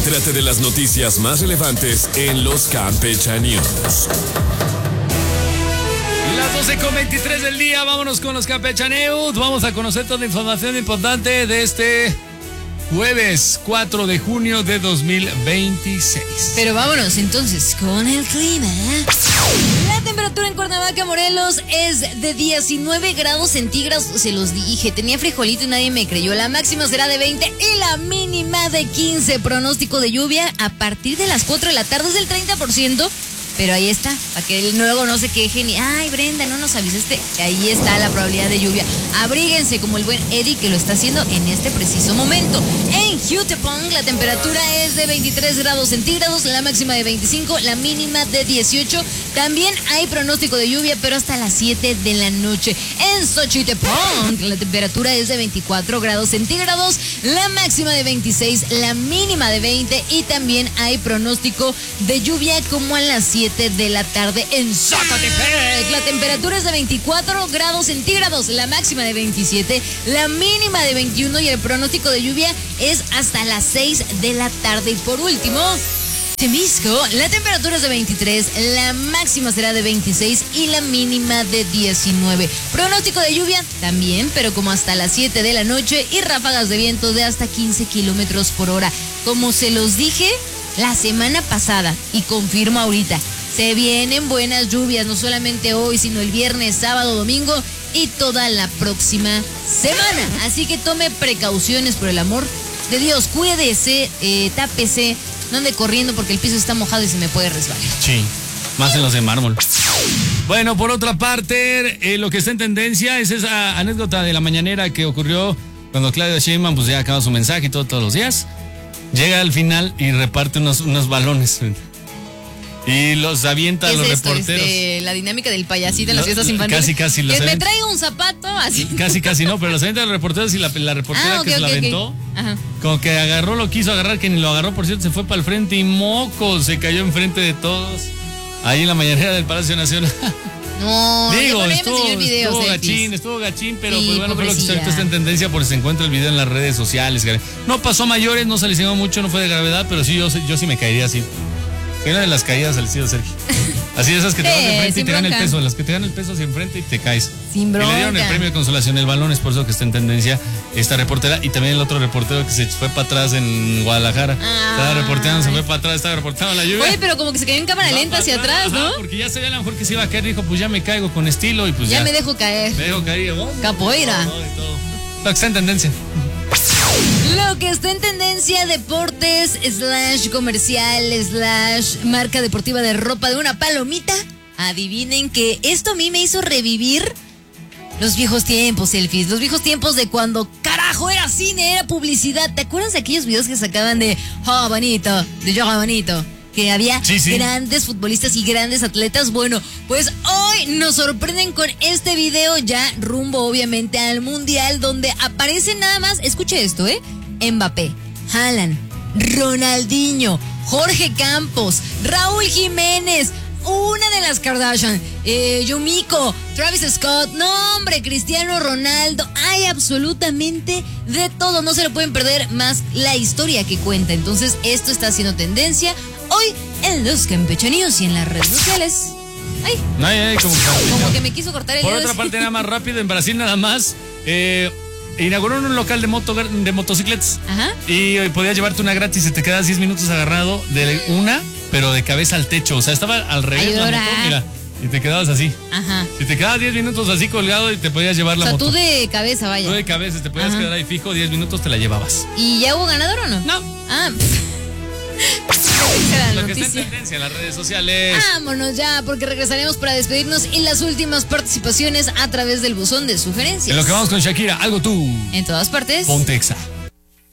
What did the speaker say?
Entérate de las noticias más relevantes en los Campecha News. Las 12:23 del día, vámonos con los Campecha News. Vamos a conocer toda la información importante de este jueves 4 de junio de 2026. Pero vámonos entonces con el clima. La temperatura en Cuernavaca, Morelos, es de 19 grados centígrados. Se los dije, tenía frijolito y nadie me creyó. La máxima será de 20 y la mínima de 15. Pronóstico de lluvia a partir de las 4 de la tarde es del 30%. Pero ahí está, para que luego no se quejen y, ay, Brenda, no nos avisaste, que ahí está la probabilidad de lluvia. Abríguense como el buen Eddie que lo está haciendo en este preciso momento. En Jutepong la temperatura es de 23 grados centígrados, la máxima de 25, la mínima de 18. También hay pronóstico de lluvia, pero hasta las 7 de la noche. En Xochitepong la temperatura es de 24 grados centígrados, la máxima de 26, la mínima de 20 y también hay pronóstico de lluvia como a las 7 de la tarde en Zacatepec. La temperatura es de 24 grados centígrados, la máxima de 27, la mínima de 21 y el pronóstico de lluvia es hasta las 6 de la tarde. Y por último, Temisco, la temperatura es de 23, la máxima será de 26 y la mínima de 19. Pronóstico de lluvia también, pero como hasta las 7 de la noche y ráfagas de viento de hasta 15 kilómetros por hora. Como se los dije la semana pasada y confirmo ahorita, se vienen buenas lluvias, no solamente hoy, sino el viernes, sábado, domingo y toda la próxima semana. Así que tome precauciones, por el amor de Dios. Cuídese, tápese, no ande corriendo porque el piso está mojado y se me puede resbalar. Sí, más en los de mármol. Bueno, por otra parte, lo que está en tendencia es esa anécdota de la mañanera que ocurrió cuando Claudia Sheinbaum pues ya acaba su mensaje y todos los días. Llega al final y reparte unos balones y los avienta a los reporteros. La dinámica del payasito en las fiestas infantiles. Casi. Que me traiga un zapato, así. Casi no, pero los avienta a los reporteros y la reportera que se la aventó, como que agarró, lo quiso agarrar, que ni lo agarró, por cierto, se fue para el frente y moco, se cayó enfrente de todos. Ahí en la mañanera del Palacio Nacional. No, digo, estuvo gachín, pero sí, pues bueno, fue lo que ahorita está en tendencia porque se encuentra el video en las redes sociales. No pasó a mayores, no se lesionó mucho, no fue de gravedad, pero sí, yo sí me caería así. Una de las caídas al estilo Sergio. Así de esas que te van de frente y te ganan el peso, las que te ganan el peso hacia enfrente y te caes. Sin bronca. Y le dieron el premio de consolación, el balón, es por eso que está en tendencia esta reportera y también el otro reportero que se fue para atrás en Guadalajara. Estaba reporteando, se fue para atrás, estaba reportando la lluvia. Oye, pero como que se cayó en cámara lenta hacia atrás, ¿no? Porque ya sabía a lo mejor que se iba a caer, dijo, pues ya me caigo con estilo y pues ya. Ya me dejo caer. Me dejo caer, ¿no? Capoeira. Lo que está en tendencia. Lo que está en tendencia, deportes, / comercial, / marca deportiva de ropa de una palomita. Adivinen que esto a mí me hizo revivir los viejos tiempos, selfies. Los viejos tiempos de cuando, carajo, era cine, era publicidad. ¿Te acuerdas de aquellos videos que sacaban de Bonito, de Yo Bonito? Que había grandes futbolistas y grandes atletas. Bueno, pues hoy nos sorprenden con este video ya rumbo obviamente al Mundial, donde aparecen nada más, escuche esto, Mbappé, Haaland, Ronaldinho, Jorge Campos, Raúl Jiménez, una de las Kardashian, Yumiko, Travis Scott, no hombre, Cristiano Ronaldo, hay absolutamente de todo, no se lo pueden perder, más la historia que cuenta. Entonces esto está haciendo tendencia hoy en los Campecha News y en las redes sociales. Ay, como que me quiso cortar el dedo. Por otra parte, nada más rápido, en Brasil nada más, inauguró un local de motocicletas. Ajá. Y podías llevarte una gratis y te quedas 10 minutos agarrado de una, pero de cabeza al techo. O sea, estaba al revés la moto, mira. Y te quedabas así. Ajá. Y te quedabas 10 minutos así colgado y te podías llevar la moto. O sea, tú de cabeza, vaya. Tú de cabeza, te podías quedar ahí fijo, 10 minutos te la llevabas. ¿Y ya hubo ganador o no? No. Lo que está en tendencia en las redes sociales. Vámonos ya, porque regresaremos para despedirnos y las últimas participaciones a través del buzón de sugerencias. En lo que vamos con Shakira, algo tú. En todas partes. Ponte Exa.